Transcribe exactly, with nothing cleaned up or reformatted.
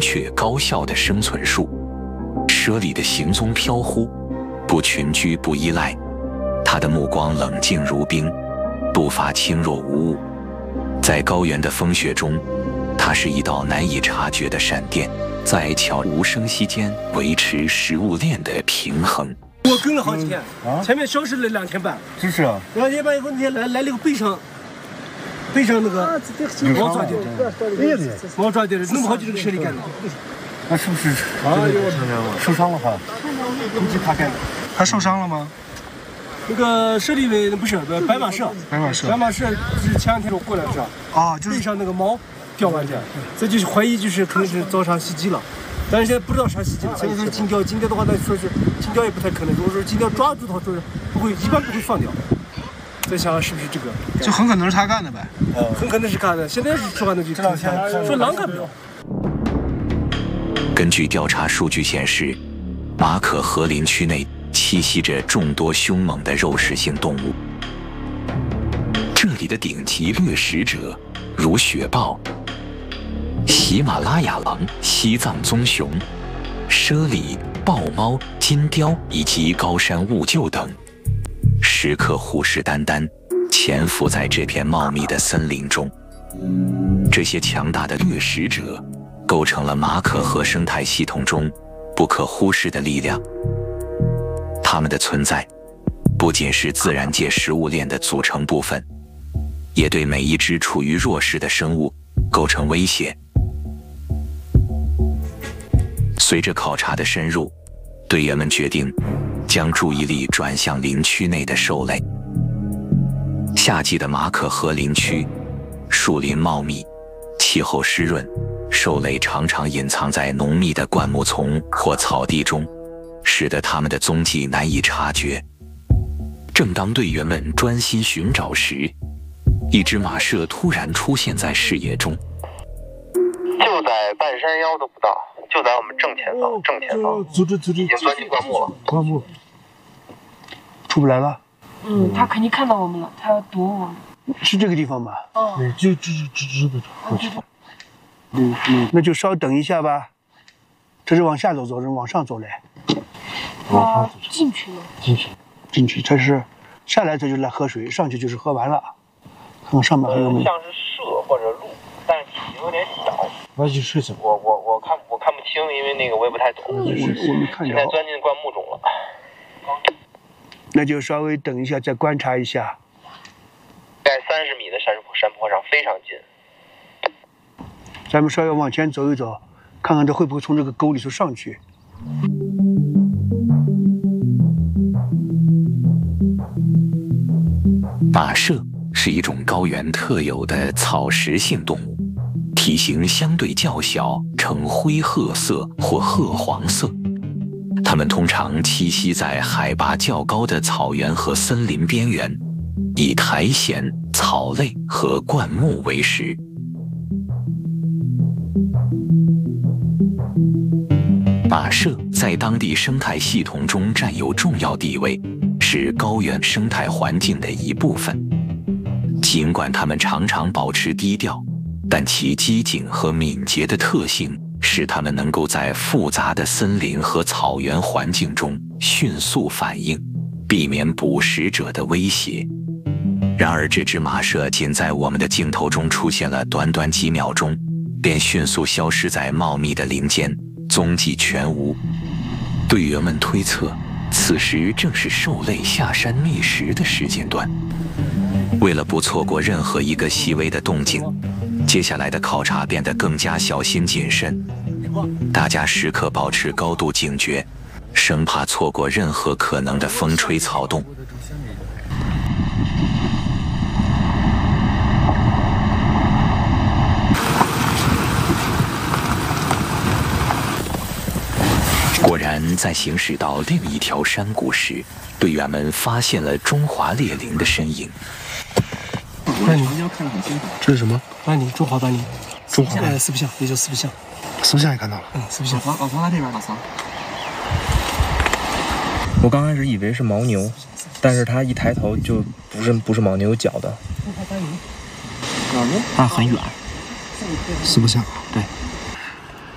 确高效的生存术。猞猁的行踪飘忽，不群居不依赖，它的目光冷静如冰，步伐轻若无物。在高原的风雪中，它是一道难以察觉的闪电，在悄无声息间维持食物链的平衡。 我跟了好几天，嗯啊、前面消失了两天半。 是是啊， 两天半以后，那天来来了个背上，背上那个毛抓点，毛抓点，弄不好就这个猞猁干的。 那是不是啊？ 受伤了哈？ 估计他干的。 他受伤了吗？ 那个猞猁不是白马麝， 白马麝， 白马麝是前两天我过来是吧？ 啊，就是背上那个毛掉完的，这就是怀疑就是可能是遭啥袭击了。但是现在不知道啥袭击了，现在说金雕，金雕的话，那说是金雕也不太可能。如果说金雕抓住的话，说是不会，一般不会放掉。在想是不是这个？ 就很可能是他干的呗。 哦，很可能是干的。现在是说完的就说狼干不了。 根据调查数据显示，马可河林区内栖息着众多凶猛的肉食性动物。这里的顶级掠食者如雪豹、喜马拉雅狼、西藏棕熊、猞猁、豹猫、金雕以及高山兀鹫等，时刻虎视眈眈，潜伏在这片茂密的森林中。这些强大的掠食者构成了马可河生态系统中不可忽视的力量。它们的存在不仅是自然界食物链的组成部分，也对每一只处于弱势的生物构成威胁。随着考察的深入，队员们决定将注意力转向林区内的兽类。夏季的马可河林区，树林茂密，气候湿润，兽类常常隐藏在浓密的灌木丛或草地中，使得它们的踪迹难以察觉。正当队员们专心寻找时，一只马麝突然出现在视野中， 就在半山腰都不到，就在我们正前方，正前方， 组织组织， 已经钻进灌木了， 灌木出不来了。 嗯，他肯定看到我们了，他要躲我们。 是这个地方吧？ 哦， 对，就直直直的过去。 嗯嗯，那就稍等一下吧。这是往下走，走是往上走嘞。 啊，进去了。 进去， 进去，这是下来这就来喝水，上去就是喝完了。看看上面还有没有？ 像是蛇或者鹿，但是体型有点小。 那就是什么？ 我我我看我看不清，因为那个我也不太懂。 我我没看着。 现在钻进灌木中了。 那就稍微等一下，再观察一下。 在三十米的山坡山坡上，非常近。 咱们稍微往前走一走，看看它会不会从这个沟里头上去。 马麝是一种高原特有的草食性动物，体型相对较小，呈灰褐色或褐黄色。它们通常栖息在海拔较高的草原和森林边缘，以苔藓、草类和灌木为食。马麝在当地生态系统中占有重要地位，是高原生态环境的一部分。尽管它们常常保持低调，但其机警和敏捷的特性使它们能够在复杂的森林和草原环境中迅速反应，避免捕食者的威胁。然而，这只马麝仅在我们的镜头中出现了短短几秒钟，便迅速消失在茂密的林间，踪迹全无。队员们推测，此时正是兽类下山觅食的时间段。为了不错过任何一个细微的动静，接下来的考察变得更加小心谨慎。大家时刻保持高度警觉，生怕错过任何可能的风吹草动。果然，在行驶到另一条山谷时，队员们发现了中华猎羚的身影。 斑羚要看得很清楚。 这是什么？ 斑羚，中华斑羚。 中华呃，四不像，也叫四不像。 四不像也看到了。 嗯，四不像。 老曹，老曹来这边，老曹。我刚开始以为是牦牛，但是他一抬头就不是不是牦牛角的。 中华斑羚。 但很远。 四不像。 对。